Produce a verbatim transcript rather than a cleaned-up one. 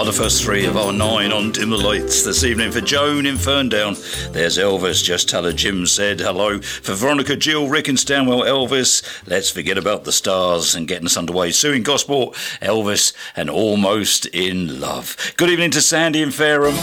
the first three of our nine on Dimmer Lights this evening. For Joan in Ferndown, there's Elvis, Just Tell Her Jim Said Hello. For Veronica, Jill, Rick in Stanwell, Elvis, Let's Forget About the Stars, and getting us underway, Sue in Gosport, Elvis, and Almost in Love. Good evening to Sandy in Fareham.